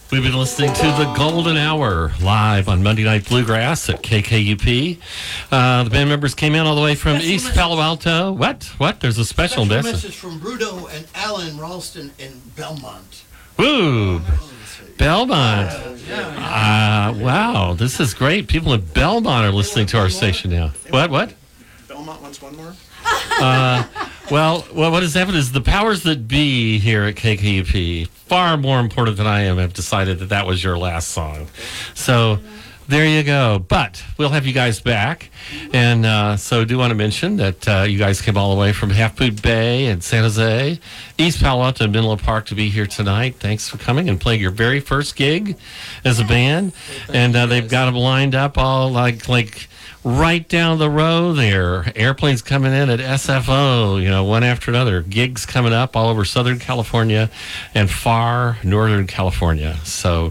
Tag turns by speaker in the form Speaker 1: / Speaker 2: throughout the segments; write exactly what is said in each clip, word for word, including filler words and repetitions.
Speaker 1: We've been listening to The Golden Hour live on Monday Night Bluegrass at K K U P. Uh, the band members came in all the way from
Speaker 2: Special
Speaker 1: East
Speaker 2: message.
Speaker 1: Palo Alto. What? What? There's a special,
Speaker 2: Special
Speaker 1: message.
Speaker 2: message from Bruno and Alan Ralston in Belmont.
Speaker 1: Woo! Belmont. Uh, wow, this is great. People in Belmont are listening to our station now. What? What?
Speaker 3: Belmont wants one more.
Speaker 1: Uh, well, well, what has happened is the powers that be here at K K U P, far more important than I am, have decided that that was your last song. So there you go. But we'll have you guys back. And uh, so I do want to mention that uh, you guys came all the way from Half Moon Bay and San Jose, East Palo Alto, and Menlo Park to be here tonight. Thanks for coming and playing your very first gig as a band. And uh, they've got them lined up all like like... right down the road there. Airplanes coming in at S F O, you know, one after another. Gigs coming up all over Southern California and far Northern California. So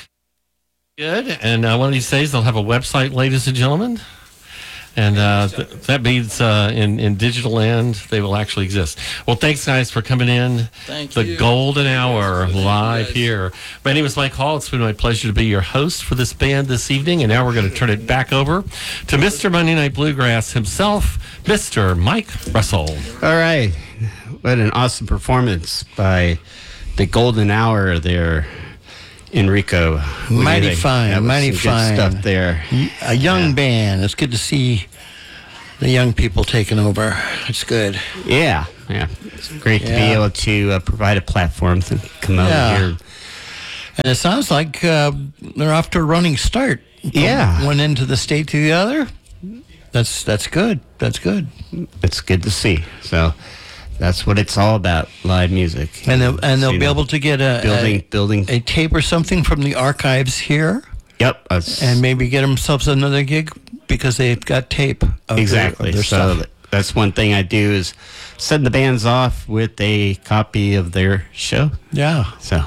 Speaker 1: good. And uh, one of these days they'll have a website, ladies and gentlemen. And uh, th- that means uh, in, in digital land, they will actually exist. Well, thanks, guys, for coming in.
Speaker 4: Thank
Speaker 1: the
Speaker 4: you.
Speaker 1: Golden Hour
Speaker 4: Thank you,
Speaker 1: live
Speaker 4: guys.
Speaker 1: here. My name is Mike Hall. It's been my pleasure to be your host for this band this evening. And now we're going to turn it back over to Mister Monday Night Bluegrass himself, Mister Mike Russell.
Speaker 5: All right. What an awesome performance by the Golden Hour there, Enrico. What do you
Speaker 4: Mighty
Speaker 5: think?
Speaker 4: fine,
Speaker 5: That was
Speaker 4: mighty
Speaker 5: some
Speaker 4: fine.
Speaker 5: good stuff there.
Speaker 4: A young
Speaker 5: Yeah.
Speaker 4: band. It's good to see the young people taking over. It's good.
Speaker 5: Yeah, yeah. It's great to be
Speaker 4: Yeah.
Speaker 5: able to uh, provide a platform to come out
Speaker 4: Yeah.
Speaker 5: here.
Speaker 4: And it sounds like uh, they're off to a running start.
Speaker 5: Yeah.
Speaker 4: From one end of the state to the other. That's that's good. That's good.
Speaker 5: It's good to see. So that's what it's all about, live music.
Speaker 4: And they'll, and they'll
Speaker 5: You
Speaker 4: be
Speaker 5: know,
Speaker 4: able to get a,
Speaker 5: building,
Speaker 4: a,
Speaker 5: building.
Speaker 4: a tape or something from the archives here
Speaker 5: Yep. that's-
Speaker 4: and maybe get themselves another gig because they've got tape of their-
Speaker 5: Exactly.
Speaker 4: of their
Speaker 5: so
Speaker 4: stuff.
Speaker 5: th- that's one thing I do is send the bands off with a copy of their show.
Speaker 4: Yeah.
Speaker 5: So,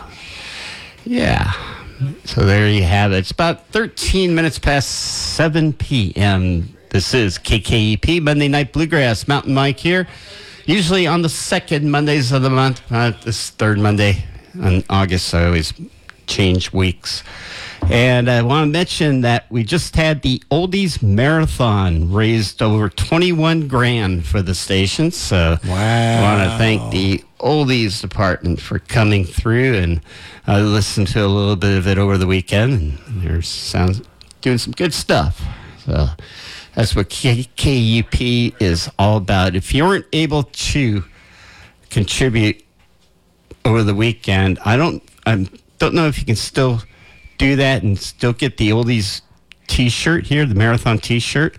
Speaker 5: yeah. So there you have it. It's about thirteen minutes past seven p.m. This is K K E P, Monday Night Bluegrass. Mountain Mike here. Usually on the second Mondays of the month. Uh, this third Monday in August, I always change weeks. And I want to mention that we just had the Oldies Marathon, raised over twenty-one grand for the station. So I want to thank the Oldies department for coming through, and I listened to a little bit of it over the weekend, and there's sounds doing some good stuff. So that's what K K U P is all about. If you weren't able to contribute over the weekend, I don't I don't know if you can still do that and still get the Oldies T-shirt here, the Marathon T-shirt.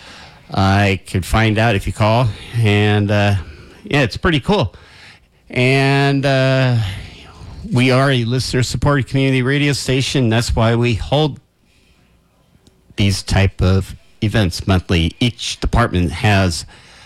Speaker 5: I could find out if you call, and uh, yeah, it's pretty cool. And uh, we are a listener-supported community radio station. That's why we hold these type of events monthly. Each department has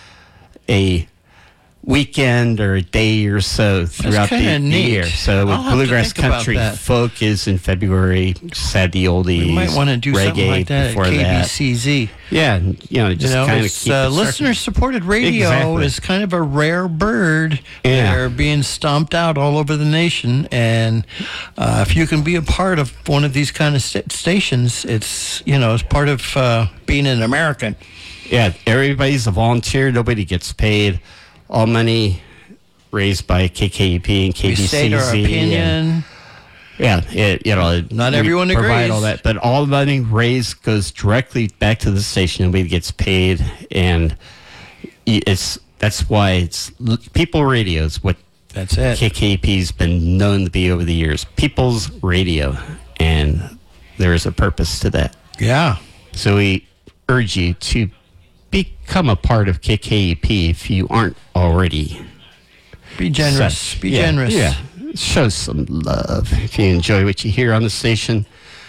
Speaker 5: a weekend or a day or so throughout the,
Speaker 4: kinda
Speaker 5: the
Speaker 4: neat.
Speaker 5: year. So with
Speaker 4: I'll have to
Speaker 5: Bluegrass
Speaker 4: think about
Speaker 5: Country
Speaker 4: that.
Speaker 5: Folk is in February. Sad the oldies.
Speaker 4: We might want to do
Speaker 5: reggae
Speaker 4: something like that
Speaker 5: before
Speaker 4: at K B
Speaker 5: that.
Speaker 4: C Z.
Speaker 5: Yeah, and, you know, just
Speaker 4: You know,
Speaker 5: kind of
Speaker 4: it's,
Speaker 5: keep
Speaker 4: uh,
Speaker 5: it circling.
Speaker 4: listener-supported radio
Speaker 5: Exactly.
Speaker 4: is kind of a rare bird.
Speaker 5: Yeah.
Speaker 4: They're being stomped out all over the nation, and uh, if you can be a part of one of these kind of st- stations, it's you know, it's part of uh, being an American.
Speaker 5: Yeah, everybody's a volunteer. Nobody gets paid. All money raised by K K U P and K B
Speaker 4: We
Speaker 5: C Z.
Speaker 4: state our
Speaker 5: and-
Speaker 4: opinion.
Speaker 5: Yeah, it, you know,
Speaker 4: Not
Speaker 5: we
Speaker 4: everyone
Speaker 5: provide
Speaker 4: agrees.
Speaker 5: all that, but all the money raised goes directly back to the station. Nobody gets paid, and it's that's why it's People Radio is what
Speaker 4: That's it.
Speaker 5: K K P's been known to be over the years. People's Radio, and there is a purpose to that.
Speaker 4: Yeah.
Speaker 5: So we urge you to become a part of K K U P if you aren't already.
Speaker 4: Be generous.
Speaker 5: Such.
Speaker 4: Be
Speaker 5: Yeah,
Speaker 4: generous.
Speaker 5: Yeah. Show some love. If you enjoy what you hear on the station,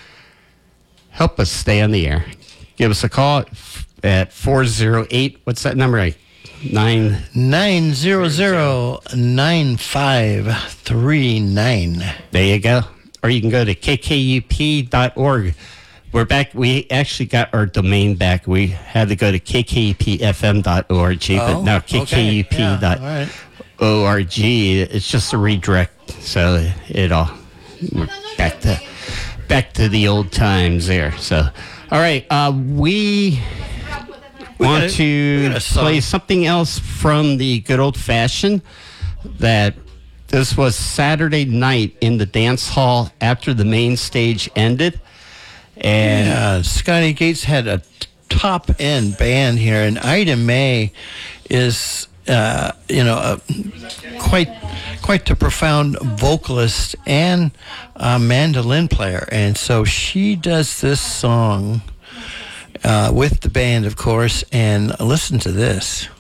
Speaker 5: help us stay on the air. Give us a call at, at four oh eight. What's that number? Like nine.
Speaker 4: nine zero zero nine five three nine.
Speaker 5: There you go. Or you can go to k k u p dot org. We're back. We actually got our domain back. We had to go to k k u p f m dot org, but
Speaker 4: Oh,
Speaker 5: now k k u p dot org.
Speaker 4: Yeah, all right.
Speaker 5: It's just a redirect, so it all we're back to back to the old times there. So, all right, uh, we,
Speaker 4: We
Speaker 5: want
Speaker 4: got a- we
Speaker 5: to
Speaker 4: got a song.
Speaker 5: play something else from the good old fashioned. That this was Saturday night in the dance hall after the main stage ended, and
Speaker 4: Yeah, Scotty Gates had a t- top end band here, and Ida May is, uh, you know, a, quite quite the profound vocalist and uh, mandolin player, and so she does this song uh, with the band, of course. And listen to this.